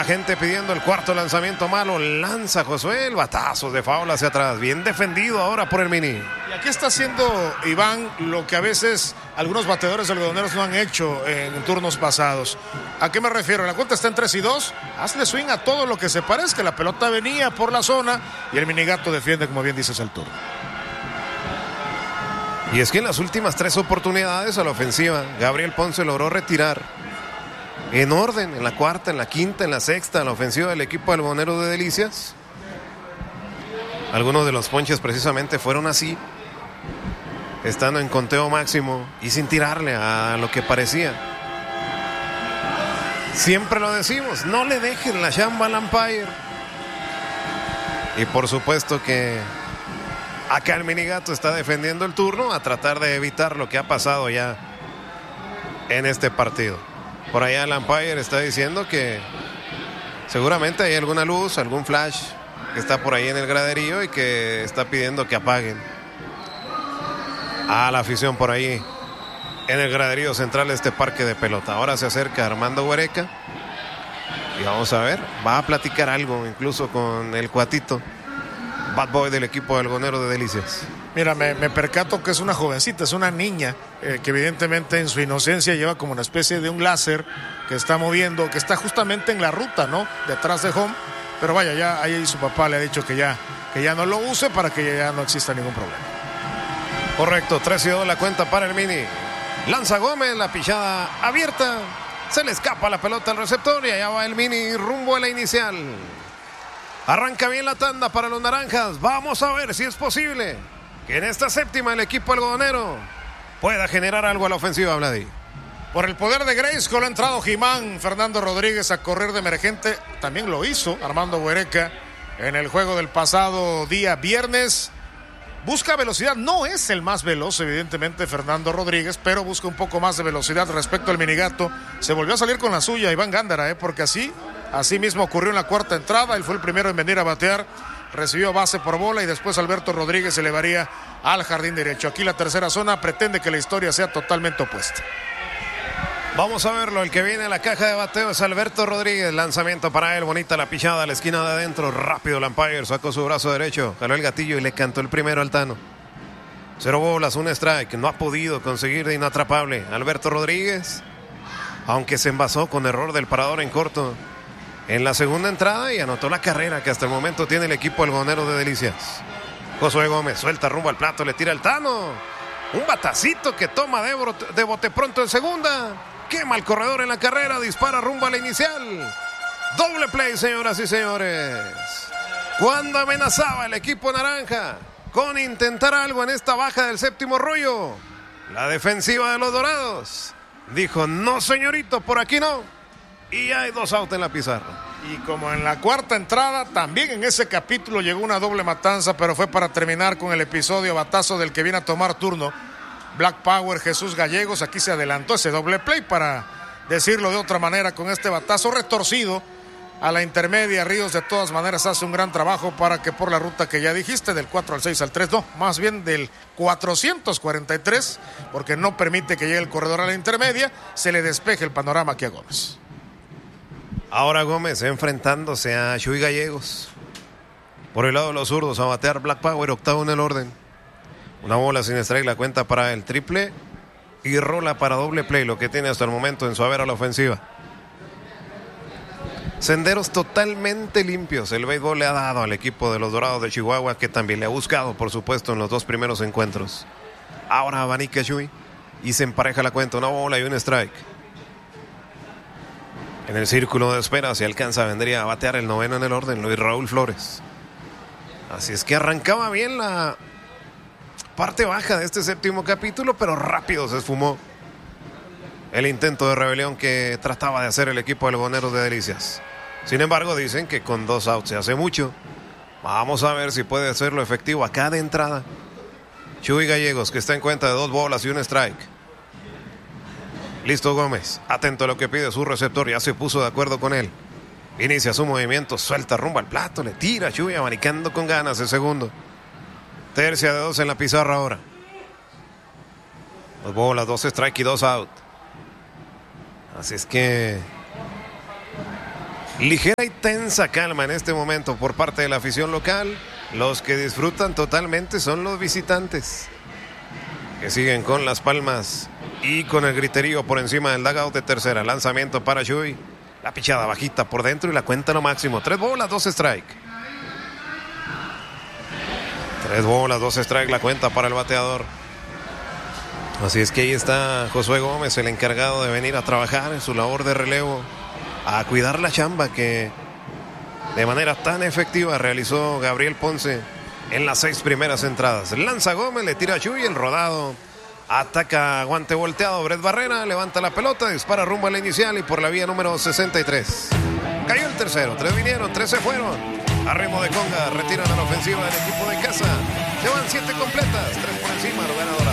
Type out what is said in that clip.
gente pidiendo el cuarto lanzamiento malo. Lanza Josué, el batazo de foul hacia atrás. Bien defendido ahora por el Mini. Y aquí está haciendo Iván lo que a veces algunos bateadores algodoneros no han hecho en turnos pasados. ¿A qué me refiero? La cuenta está en 3-2. Hazle swing a todo lo que se parezca. La pelota venía por la zona y el Minigato defiende, como bien dices, el turno. Y es que en las últimas 3 oportunidades a la ofensiva, Gabriel Ponce logró retirar en orden, en la cuarta, en la quinta, en la sexta, la ofensiva del equipo algodonero de Delicias. Algunos de los ponches precisamente fueron así, estando en conteo máximo y sin tirarle a lo que parecía. Siempre lo decimos, no le dejen la chamba al umpire. Y por supuesto que acá el Minigato está defendiendo el turno a tratar de evitar lo que ha pasado ya en este partido. Por allá el umpire está diciendo que seguramente hay alguna luz, algún flash que está por ahí en el graderío y que está pidiendo que apaguen a la afición por ahí en el graderío central de este parque de pelota. Ahora se acerca Armando Huereca y vamos a ver, va a platicar algo incluso con el cuatito bad boy del equipo algodonero de Delicias. Mira, me percato que es una jovencita, es una niña que evidentemente en su inocencia lleva como una especie de un láser que está moviendo, que está justamente en la ruta, ¿no? Detrás de home, pero vaya, ya ahí su papá le ha dicho que ya no lo use para que ya no exista ningún problema. Correcto, 3-2 la cuenta para el Mini. Lanza Gómez, la pichada abierta, se le escapa la pelota al receptor y allá va el Mini rumbo a la inicial. Arranca bien la tanda para los naranjas. Vamos a ver si es posible que en esta séptima el equipo algodonero pueda generar algo a la ofensiva, Vladi. Por el poder de Grayskull ha entrado Jimán Fernando Rodríguez a correr de emergente. También lo hizo Armando Huereca en el juego del pasado día viernes. Busca velocidad, no es el más veloz evidentemente Fernando Rodríguez, pero busca un poco más de velocidad respecto al Minigato. Se volvió a salir con la suya Iván Gándara, porque así mismo ocurrió en la cuarta entrada. Él fue el primero en venir a batear, recibió base por bola y después Alberto Rodríguez se elevaría al jardín derecho. Aquí la tercera zona pretende que la historia sea totalmente opuesta. Vamos a verlo, el que viene a la caja de bateo es Alberto Rodríguez, lanzamiento para él, bonita la pichada a la esquina de adentro, rápido el umpire, sacó su brazo derecho, jaló el gatillo y le cantó el primero al Tano. 0 bolas, 1 strike, no ha podido conseguir de inatrapable Alberto Rodríguez, aunque se envasó con error del parador en corto en la segunda entrada y anotó la carrera que hasta el momento tiene el equipo algodonero de Delicias. Josué Gómez suelta rumbo al plato, le tira el Tano, un batacito que toma de bote pronto en segunda. Quema el corredor en la carrera, dispara rumbo a la inicial. Doble play, señoras y señores. Cuando amenazaba el equipo naranja con intentar algo en esta baja del séptimo rollo, la defensiva de los Dorados dijo: no, señorito, por aquí no. Y hay 2 outs en la pizarra. Y como en la cuarta entrada, también en ese capítulo llegó una doble matanza, pero fue para terminar con el episodio batazo del que viene a tomar turno Black Power Jesús Gallegos. Aquí se adelantó ese doble play, para decirlo de otra manera, con este batazo retorcido a la intermedia. Ríos de todas maneras hace un gran trabajo para que por la ruta que ya dijiste, del 4 al 6 al 3, no, más bien del 443, porque no permite que llegue el corredor a la intermedia, se le despeje el panorama aquí a Gómez. Ahora Gómez enfrentándose a Chuy Gallegos. Por el lado de los zurdos a batear Black Power, octavo en el orden. Una bola sin strike, la cuenta para el triple y rola para doble play, lo que tiene hasta el momento en su haber a la ofensiva. Senderos totalmente limpios el béisbol le ha dado al equipo de los Dorados de Chihuahua, que también le ha buscado, por supuesto, en los 2 primeros encuentros. Ahora abanica Chuy y se empareja la cuenta, una bola y un strike. En el círculo de espera, si alcanza, vendría a batear el 9º en el orden, Luis Raúl Flores. Así es que arrancaba bien la parte baja de este séptimo capítulo, pero rápido se esfumó el intento de rebelión que trataba de hacer el equipo algodonero de Delicias. Sin embargo, dicen que con 2 outs se hace mucho. Vamos a ver si puede hacerlo efectivo a cada entrada. Chuy Gallegos, que está en cuenta de 2 bolas y un strike. Listo Gómez, atento a lo que pide su receptor, ya se puso de acuerdo con él. Inicia su movimiento, suelta rumbo al plato, le tira Chuy, abanicando con ganas el segundo. Tercia de 2 en la pizarra ahora. 2 bolas, 2 strike y 2 out. Así es que Ligera y tensa calma en este momento por parte de la afición local. Los que disfrutan totalmente son los visitantes, que siguen con las palmas y con el griterío por encima del dugout de tercera. Lanzamiento para Chuy. La pichada bajita por dentro y la cuenta lo máximo. 3 bolas, 2 strike. 3 bolas, 2 strike la cuenta para el bateador. Así es que ahí está Josué Gómez, el encargado de venir a trabajar en su labor de relevo, a cuidar la chamba que de manera tan efectiva realizó Gabriel Ponce en las 6 primeras entradas. Lanza Gómez, le tira a Chuy, el rodado ataca guante volteado. Brett Barrera levanta la pelota, dispara rumbo a la inicial y por la vía número 63. Cayó el tercero, 3 vinieron, 3 se fueron. A ritmo de conga, retiran a la ofensiva del equipo de casa. Llevan 7 completas, 3 por encima, lo ganador.